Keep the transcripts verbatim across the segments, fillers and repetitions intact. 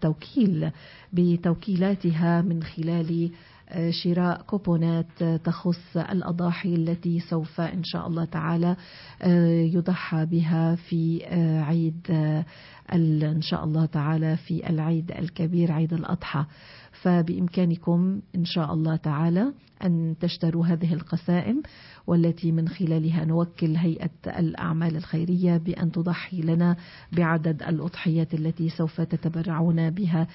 بالتوكيل بتوكيلاتها من خلال شراء كوبونات تخص الأضاحي التي سوف إن شاء الله تعالى يضحى بها في عيد إن شاء الله تعالى في العيد الكبير عيد الأضحى. فبإمكانكم إن شاء الله تعالى أن تشتروا هذه القسائم، والتي من خلالها نوكل هيئة الأعمال الخيرية بأن تضحي لنا بعدد الأضحيات التي سوف تتبرعون بها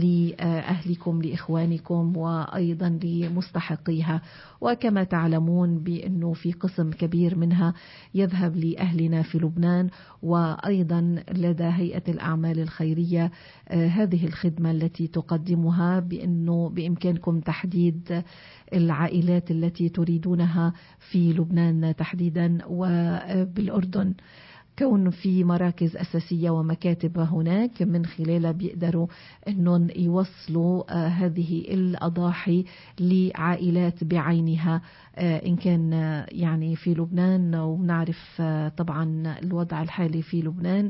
لأهلكم لإخوانكم وأيضا لمستحقيها. وكما تعلمون بأنه في قسم كبير منها يذهب لأهلنا في لبنان، وأيضا لدى هيئة الأعمال الخيرية هذه الخدمة التي تقدمها بأنه بإمكانكم تحديد العائلات التي تريدونها في لبنان تحديدا وبالأردن، كون في مراكز أساسية ومكاتب هناك من خلالها بيقدروا أنهم يوصلوا هذه الأضاحي لعائلات بعينها إن كان يعني في لبنان، وبنعرف طبعا الوضع الحالي في لبنان،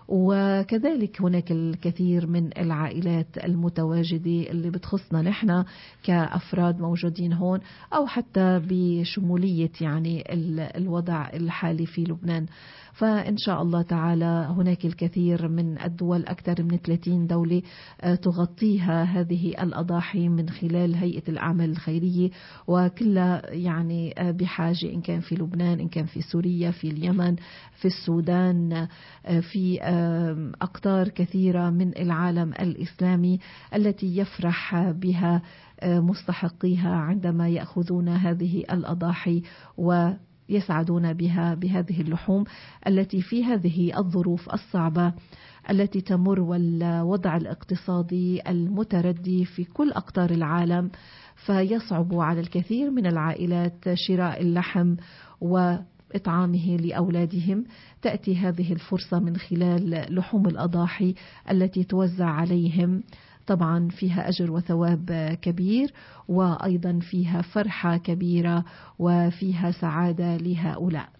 وكذلك هناك الكثير من العائلات المتواجدة اللي بتخصنا نحن كأفراد موجودين هون، أو حتى بشمولية يعني الوضع الحالي في لبنان. فإن شاء الله تعالى هناك الكثير من الدول، أكثر من ثلاثين دولة تغطيها هذه الأضاحي من خلال هيئة الأعمال الخيرية، وكلها يعني بحاجة، إن كان في لبنان، إن كان في سوريا، في اليمن، في السودان، في أقطار كثيرة من العالم الإسلامي التي يفرح بها مستحقيها عندما يأخذون هذه الأضاحي و يسعدون بها بهذه اللحوم التي في هذه الظروف الصعبة التي تمر والوضع الاقتصادي المتردي في كل أقطار العالم، فيصعب على الكثير من العائلات شراء اللحم وإطعامه لأولادهم. تأتي هذه الفرصة من خلال لحوم الأضاحي التي توزع عليهم، طبعا فيها أجر وثواب كبير، وأيضا فيها فرحة كبيرة وفيها سعادة لهؤلاء.